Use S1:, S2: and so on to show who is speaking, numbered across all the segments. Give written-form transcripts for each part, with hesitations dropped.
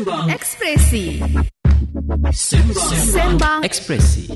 S1: Ekspresi. Sembang Ekspresi.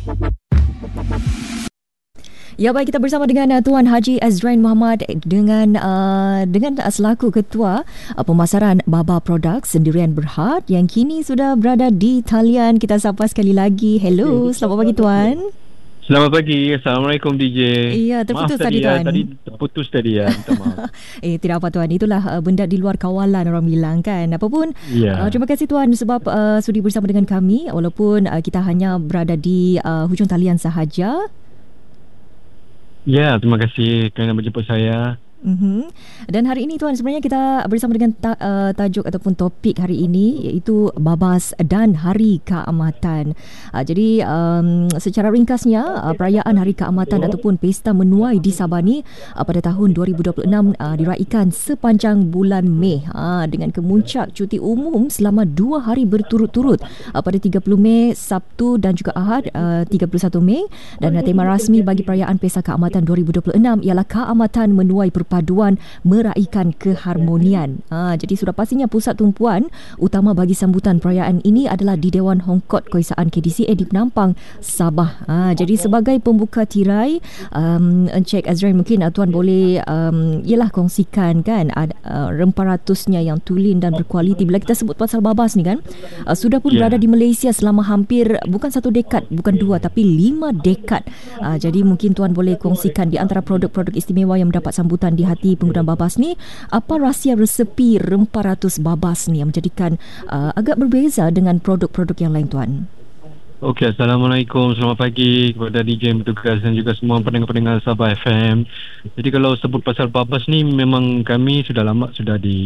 S1: Ya, baik, kita bersama dengan Tuan Haji Azrain Muhammad dengan selaku Ketua Pemasaran Baba Produk Sendirian Berhad yang kini sudah berada di talian. Kita sapa sekali lagi. Hello, selamat pagi Tuan.
S2: Selamat pagi. Assalamualaikum DJ.
S1: Iya, terputus
S2: maaf
S1: tadi Tuan.
S2: Tadi terputus tadi ya. Minta maaf.
S1: Tidak apa Tuan. Itulah benda di luar kawalan orang bilang kan. Apapun, terima kasih Tuan sebab sudi bersama dengan kami walaupun kita hanya berada di hujung talian sahaja.
S2: Ya, terima kasih kerana menjemput saya.
S1: Dan hari ini Tuan, sebenarnya kita bersama dengan tajuk ataupun topik hari ini iaitu Babas dan Hari Keamatan. Jadi secara ringkasnya, perayaan Hari Keamatan ataupun Pesta Menuai di Sabah ni pada tahun 2026 diraikan sepanjang bulan Mei dengan kemuncak cuti umum selama 2 hari berturut-turut pada 30 Mei Sabtu dan juga Ahad 31 Mei, dan tema rasmi bagi perayaan Pesta Keamatan 2026 ialah Keamatan Menuai Perpaduan Meraihkan Keharmonian. Jadi sudah pastinya pusat tumpuan utama bagi sambutan perayaan ini adalah di Dewan Hongkot Keesaan KDCA di Penampang, Sabah. Jadi sebagai pembuka tirai, Encik Azrain, mungkin Tuan boleh kongsikan kan rempah ratusnya yang tulen dan berkualiti. Bila kita sebut pasal babas ni kan, sudah pun berada di Malaysia selama hampir bukan 1 dekad, bukan 2 tapi 5 dekad. Jadi mungkin Tuan boleh kongsikan di antara produk-produk istimewa yang mendapat sambutan di hati pengguna babas ni, apa rahsia resepi rempah ratus babas ni yang menjadikan agak berbeza dengan produk-produk yang lain Tuan?
S2: Okey, Assalamualaikum, selamat pagi kepada DJ yang bertugas dan juga semua pendengar-pendengar Sabah FM. Jadi kalau sebut pasal babas ni, memang kami sudah lama sudah di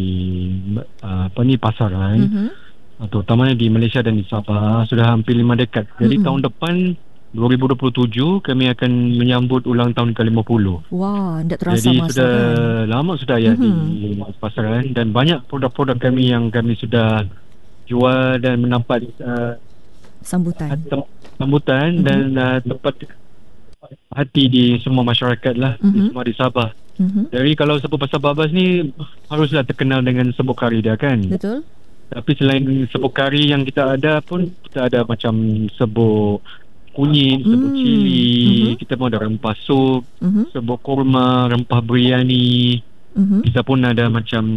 S2: pasaran, terutamanya di Malaysia dan di Sabah sudah hampir 5 dekad. Jadi tahun depan 2027 kami akan menyambut ulang tahun ke-50.
S1: Wah, tak terasa
S2: jadi
S1: masa
S2: sudah
S1: kan?
S2: Lama sudah di pasaran, dan banyak produk-produk kami yang kami sudah jual dan mendapat sambutan dan tempat hati di semua masyarakat lah, di semua di Sabah. Jadi kalau sebut pasal babas ni, haruslah terkenal dengan serbuk kari dia kan.
S1: Betul.
S2: Tapi selain serbuk kari yang kita ada pun, kita ada macam serbuk kunyit, serbuk cili, kita pun ada rempah sup, serbuk kurma, rempah biryani. Kita pun ada macam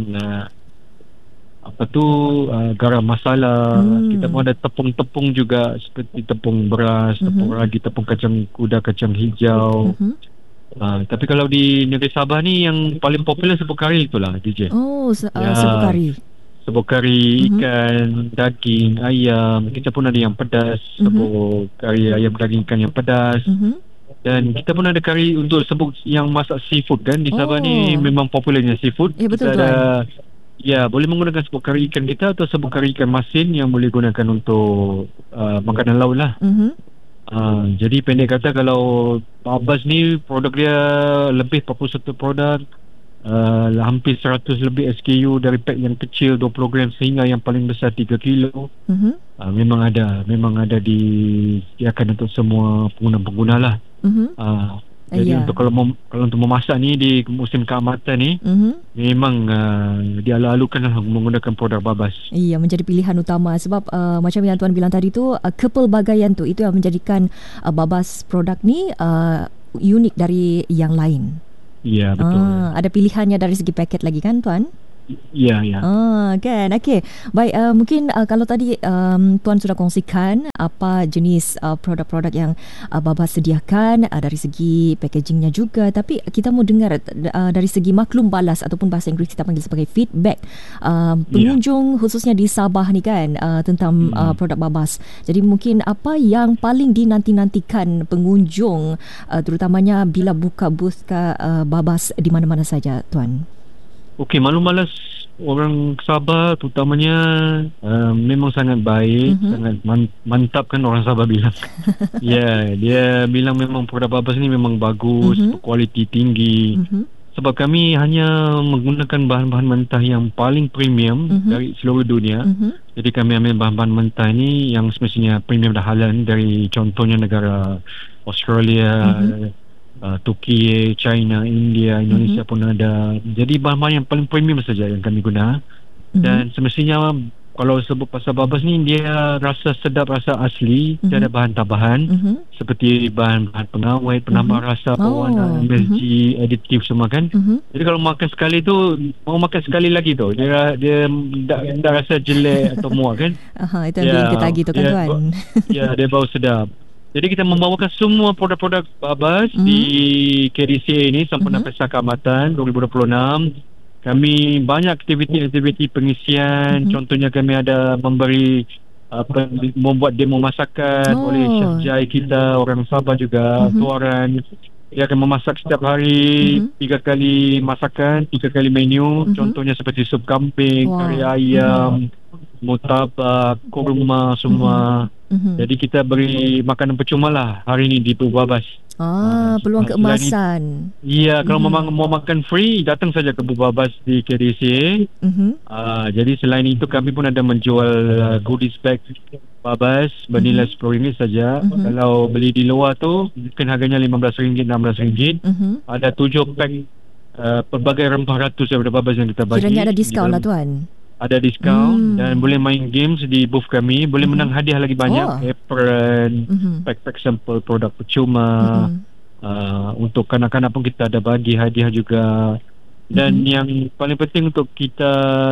S2: garam masala. Kita pun ada tepung-tepung juga, seperti tepung beras, tepung ragi, tepung kacang kuda, kacang hijau. Tapi kalau di negeri Sabah ni yang paling popular serbuk kari itulah DJ.
S1: Serbuk kari.
S2: Serbuk kari, ikan, daging, ayam. Kita pun ada yang pedas, serbuk kari ayam, daging ikan yang pedas. Dan kita pun ada kari untuk serbuk yang masak seafood kan. Di Sabah ni memang popularnya seafood.
S1: Betul,
S2: kita ada boleh menggunakan serbuk kari ikan kita atau serbuk kari ikan masin yang boleh gunakan untuk makanan laut lah. Jadi pendek kata, kalau babas ni produk dia lebih 41 produk, hampir 100 lebih SKU, dari pack yang kecil 20 gram sehingga yang paling besar 3 kilo. Memang ada disediakan untuk semua pengguna-pengguna lah. Jadi kalau untuk memasak ni di musim keamatan ni, memang dialu-alukan lah menggunakan produk babas. Iya,
S1: menjadi pilihan utama sebab macam yang Tuan bilang tadi tu, kepelbagaian tu itu yang menjadikan babas produk ni unik dari yang lain.
S2: Ya, betul.
S1: Ada pilihannya dari segi paket lagi kan Tuan?
S2: Ya.
S1: Kan. Okey. Baik, mungkin kalau tadi Tuan sudah kongsikan apa jenis produk-produk yang babas sediakan dari segi packagingnya juga, tapi kita mau dengar dari segi maklum balas ataupun bahasa Inggeris kita panggil sebagai feedback pengunjung khususnya di Sabah ni kan tentang produk babas. Jadi mungkin apa yang paling dinanti-nantikan pengunjung terutamanya bila buka booth babas di mana-mana saja Tuan?
S2: Okey, maklum balas orang Sabah terutamanya memang sangat baik, sangat mantap kan orang Sabah bilang. Dia bilang memang produk babas ni memang bagus, kualiti tinggi. Sebab kami hanya menggunakan bahan-bahan mentah yang paling premium dari seluruh dunia. Jadi kami ambil bahan-bahan mentah ni yang semestinya premium dah halal, dari contohnya negara Australia, Turki, China, India, Indonesia pun ada. Jadi bahan-bahan yang paling premium saja yang kami guna. Dan semestinya kalau sebut pasal babas ni, dia rasa sedap, rasa asli. Dia ada bahan tambahan seperti bahan-bahan pengawet, penambah rasa, pewarna, MSG, aditif semua kan. Jadi kalau makan sekali tu, mau makan sekali lagi tu. Dia tak rasa jelek atau muak kan.
S1: Itu yang bikin ketagi tu kan tuan.
S2: Ya, dia bau sedap. Jadi kita membawakan semua produk-produk babas di KDCA ni sempena Pesta Keamatan 2026. Kami banyak aktiviti-aktiviti pengisian. Contohnya kami ada memberi membuat demo masakan oleh Chef Jai kita, orang Sabah juga, tuaran. Dia akan memasak setiap hari 3 kali masakan, 3 kali menu. Contohnya seperti sup kambing, kari ayam, murtabak, kurma semua. Jadi kita beri makanan percuma lah hari ni di Babas.
S1: Peluang keemasan.
S2: Ya, kalau memang mau makan free, datang saja ke Babas di KDCA. Jadi selain itu kami pun ada menjual goodies bag Babas bernilai RM10 saja. Kalau beli di luar tu mungkin harganya RM15, RM16. Ada 7 pack pelbagai rempah ratus daripada Babas yang kita bagi.
S1: Kiranya ada diskaun lah tuan.
S2: Ada diskaun dan boleh main games di booth kami. Boleh menang hadiah lagi banyak. Apron, pack-pack sampel produk percuma. Untuk kanak-kanak pun kita ada bagi hadiah juga. Dan yang paling penting untuk kita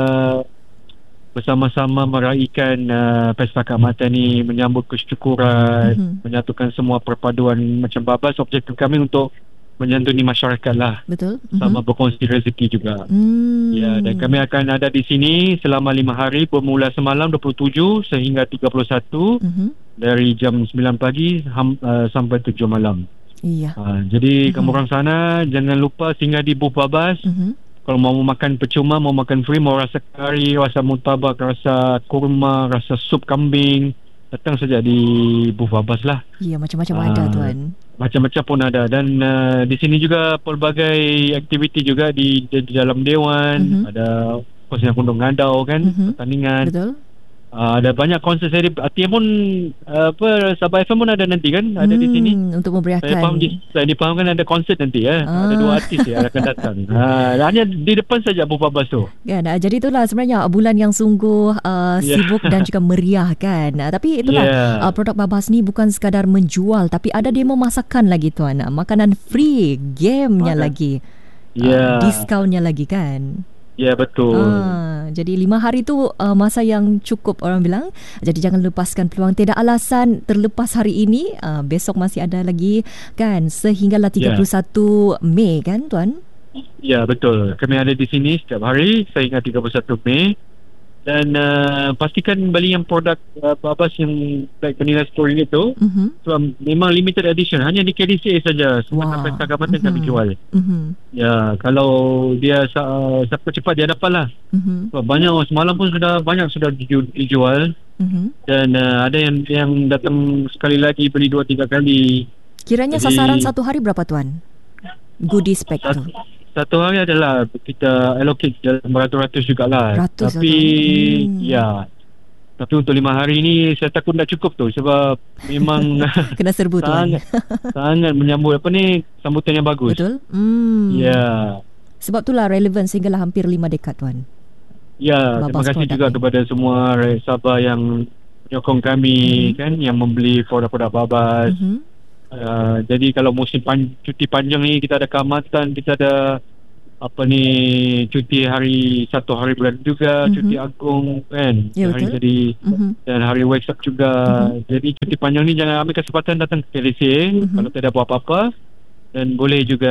S2: bersama-sama meraihkan Pesta Keamatan ni, menyambut kesyukuran, menyatukan semua perpaduan macam Babas. Objektif kami untuk menyantuni masyarakat lah.
S1: Betul.
S2: Sama berkongsi rezeki juga. Ya, dan kami akan ada di sini selama 5 hari, bermula semalam 27 sehingga 31, dari jam 9 pagi sampai 7 malam.
S1: Iya.
S2: Jadi kamu orang sana jangan lupa singgah di booth Babas. Kalau mau makan percuma, mau makan free, mau rasa kari, rasa murtabak, rasa kurma, rasa sup kambing, datang saja di booth Babas lah.
S1: Ya, macam-macam ada tuan.
S2: Macam-macam pun ada. Dan di sini juga pelbagai aktiviti juga di dalam Dewan. Ada khususnya Gunung Ngandau kan, pertandingan.
S1: Betul.
S2: Ada banyak konser seri. Atia pun Sabah FM pun ada nanti kan, ada di sini
S1: untuk memeriahkan.
S2: Saya dipahamkan ada konser nanti ya. Ada 2 artis yang akan datang. Hanya di depan saja Abu Babas tu
S1: kan. Jadi itulah sebenarnya bulan yang sungguh sibuk dan juga meriah kan. Tapi itulah produk Babas ni bukan sekadar menjual, tapi ada demo masakan lagi tuan. Makanan free, gamenya lagi, diskaunnya lagi kan.
S2: Ya, betul.
S1: Jadi 5 hari tu masa yang cukup orang bilang. Jadi jangan lepaskan peluang. Tidak alasan terlepas hari ini. Besok masih ada lagi kan, sehinggalah 31 Mei kan tuan?
S2: Ya, betul. Kami ada di sini setiap hari sehingga 31 Mei. Dan pastikan beli yang produk Babas yang bernilai RM10 itu. Sebab memang limited edition, hanya di KDCA saja. Sempena Pesta Keamatan kami jual. Ya, kalau dia siapa cepat dia dapat lah. Sebab banyak semalam pun sudah dijual. Dan ada yang datang sekali lagi, beli 2-3 kali.
S1: Kiranya sasaran satu hari berapa tuan? Goodies pack tu.
S2: Satu hari adalah kita allocate dalam beratus-ratus jugalah. Tapi tapi untuk 5 hari ni saya takut tak cukup tu. Sebab memang
S1: kena serbu tuan.
S2: sangat menyambut sambutan yang bagus.
S1: Betul.
S2: Ya.
S1: Sebab itulah relevan sehinggalah hampir 5 dekad tuan.
S2: Ya, terima kasih juga kepada semua rakyat Sabah yang menyokong kami kan, yang membeli produk-produk Babas. Jadi kalau musim cuti panjang ni, kita ada keamatan, kita ada cuti hari 1 hari bulan juga, cuti agung kan, hari jadi dan hari Waisak juga. Jadi cuti panjang ni jangan ambil kesempatan datang ke KDCA kalau tidak buat apa-apa, dan boleh juga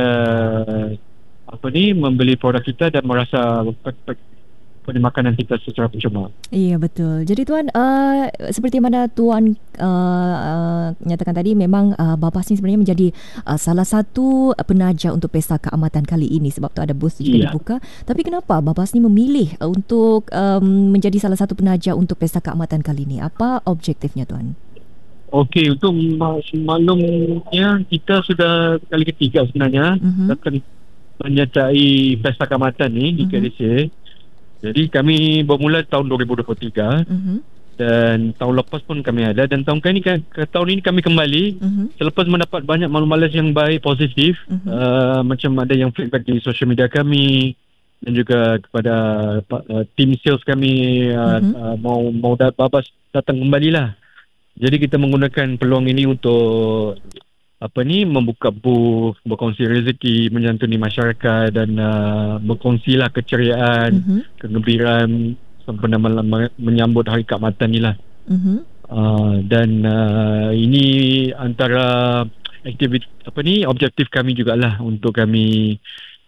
S2: membeli produk kita dan merasa makanan kita secara percuma. Iya,
S1: betul. Jadi tuan, seperti mana tuan nyatakan tadi, memang Babas ni sebenarnya menjadi salah satu penaja untuk Pesta Keamatan kali ini. Sebab tu ada booth juga dibuka. Tapi kenapa Babas ni memilih untuk menjadi salah satu penaja untuk Pesta Keamatan kali ini? Apa objektifnya tuan?
S2: Okey, untuk maklumnya kita sudah kali ketiga sebenarnya akan menyertai Pesta Keamatan ni di KDCA. Jadi kami bermula tahun 2023 dan tahun lepas pun kami ada, dan tahun ini kami kembali selepas mendapat banyak maklumat yang baik, positif. Macam ada yang feedback di social media kami, dan juga kepada tim sales kami mau Babas datang kembali lah. Jadi kita menggunakan peluang ini untuk membuka booth, berkongsi rezeki, menyantuni masyarakat dan berkongsilah keceriaan, kegembiraan sempena malam menyambut Hari Keamatan ni lah. Dan ini antara aktiviti objektif kami jugalah untuk kami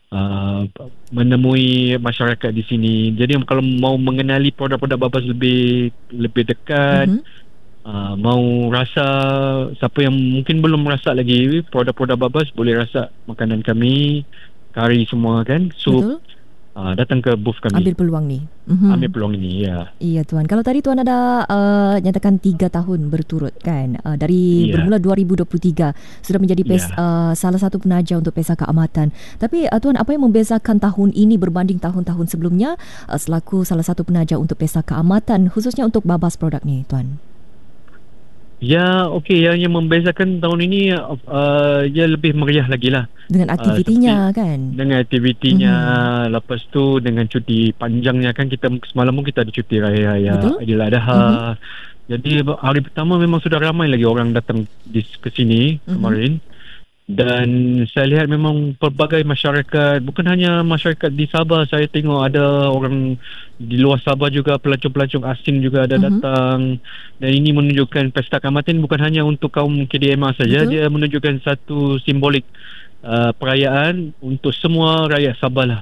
S2: menemui masyarakat di sini. Jadi kalau mau mengenali produk-produk Babas lebih dekat, mau rasa, siapa yang mungkin belum rasa lagi produk-produk Babas, boleh rasa makanan kami, kari semua kan, sup. Datang ke booth kami.
S1: Ambil peluang ni.
S2: Ambil peluang ini, ya.
S1: Iya tuan. Kalau tadi tuan ada nyatakan 3 tahun berturut kan, dari bermula 2023 sudah menjadi salah satu penaja untuk Pesta Keamatan. Tapi tuan, apa yang membezakan tahun ini berbanding tahun-tahun sebelumnya selaku salah satu penaja untuk Pesta Keamatan, khususnya untuk Babas produk ni tuan?
S2: Ya, okey. Yang membezakan tahun ini dia lebih meriah lagi lah.
S1: Dengan aktivitinya kan?
S2: Dengan aktivitinya. Lepas tu dengan cuti panjangnya kan, kita semalam pun kita ada cuti raya Aidiladha. Jadi hari pertama memang sudah ramai lagi orang datang ke sini kemarin. Dan saya lihat memang pelbagai masyarakat, bukan hanya masyarakat di Sabah, saya tengok ada orang di luar Sabah juga, pelancong-pelancong asing juga ada datang. Dan ini menunjukkan Pesta Keamatan bukan hanya untuk kaum KDMA saja. Dia menunjukkan satu simbolik perayaan untuk semua rakyat Sabah lah.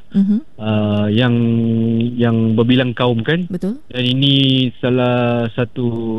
S2: Yang berbilang kaum kan.
S1: Betul.
S2: Dan ini salah satu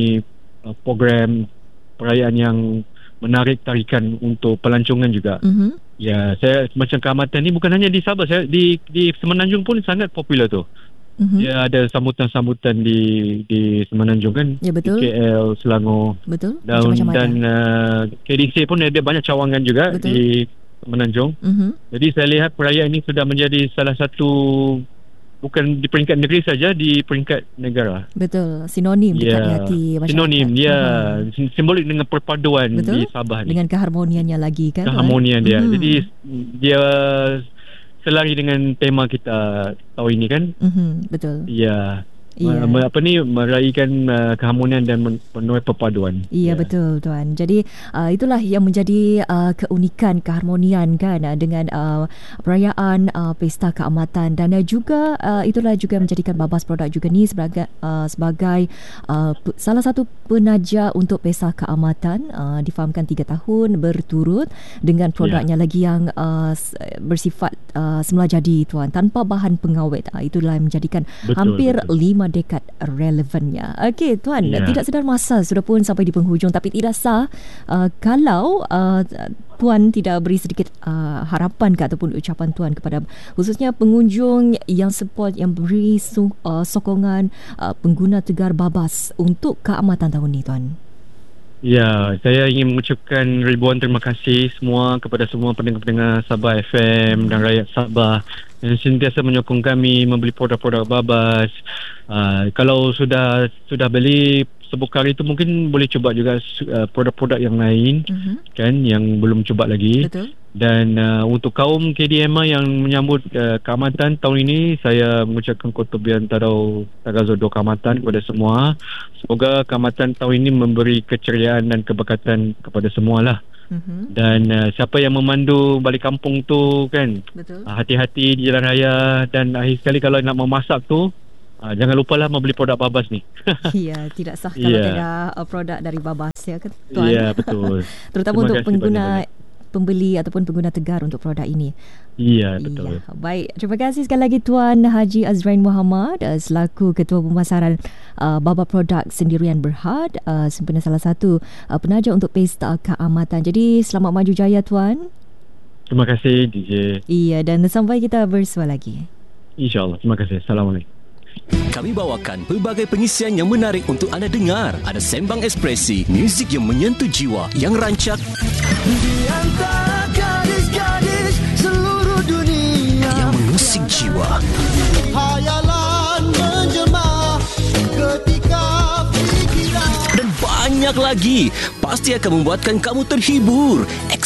S2: program perayaan yang menarik tarikan untuk pelancongan juga. Ya, saya macam Keamatan ni bukan hanya di Sabah, saya di Semenanjung pun sangat popular tu. Dia ada sambutan-sambutan di Semenanjung kan.
S1: Ya, betul.
S2: Di KL, Selangor.
S1: Betul.
S2: Dan KDC pun ada banyak cawangan juga di Semenanjung. Jadi saya lihat perayaan ini sudah menjadi salah satu, bukan di peringkat negeri saja, di peringkat negara.
S1: Betul, sinonim dekat di hati masyarakat.
S2: Sinonim, simbolik dengan perpaduan di Sabah ni.
S1: Dengan keharmoniannya lagi kan.
S2: Keharmonian dia. Jadi dia selari dengan tema kita tahun ini kan.
S1: Betul.
S2: Ya. Meraihkan keharmonian dan menuai perpaduan.
S1: Iya, betul tuan. Jadi itulah yang menjadi keunikan, keharmonian kan dengan perayaan Pesta Keamatan. Dan juga itulah juga menjadikan Babas produk juga ni sebagai salah satu penaja untuk Pesta Keamatan, difahamkan 3 tahun berturut dengan produknya lagi yang bersifat semula jadi tuan, tanpa bahan pengawet. Itulah yang menjadikan hampir 5 dekad relevannya. Okey tuan, tidak sedar masa sudah pun sampai di penghujung, tapi tidak sah kalau tuan tidak beri sedikit harapan ataupun ucapan tuan kepada khususnya pengunjung yang support, yang beri sokongan pengguna Tegar Babas untuk keamatan tahun ini tuan.
S2: Ya, saya ingin mengucapkan ribuan terima kasih semua kepada semua pendengar-pendengar Sabah FM dan rakyat Sabah yang sentiasa menyokong kami membeli produk-produk Babas. Kalau sudah beli sebuk kari itu, mungkin boleh cuba juga produk-produk yang lain kan, yang belum cuba lagi.
S1: Betul.
S2: Dan untuk kaum KDMA yang menyambut keamatan tahun ini, saya mengucapkan kotobian tarau tagazo do keamatan kepada semua. Semoga keamatan tahun ini memberi keceriaan dan keberkatan kepada semualah. Dan siapa yang memandu balik kampung tu kan, hati-hati di jalan raya. Dan akhir sekali kalau nak memasak tu, jangan lupalah membeli produk Babas ni.
S1: Ya, tidak sah kalau tidak produk dari Babas ya kan tuan.
S2: Ya, betul.
S1: Terutama untuk pembeli ataupun pengguna Tegar untuk produk ini.
S2: Ya, betul.
S1: Ya, baik, terima kasih sekali lagi Tuan Haji Azrain Muhammad selaku Ketua Pemasaran Babas Produk Sendirian Berhad, sempena salah satu penaja untuk Pesta Keamatan. Jadi selamat maju jaya Tuan.
S2: Terima kasih DJ.
S1: Iya, dan sampai kita bersua lagi.
S2: InsyaAllah. Terima kasih. Assalamualaikum.
S3: Kami bawakan pelbagai pengisian yang menarik untuk anda dengar. Ada Sembang Ekspresi, muzik yang menyentuh jiwa, yang rancak
S4: di antara gadis-gadis seluruh dunia,
S3: yang mengusik jiwa.
S4: Hayalan menjelma ketika pikiran,
S3: dan banyak lagi. Pasti akan membuatkan kamu terhibur.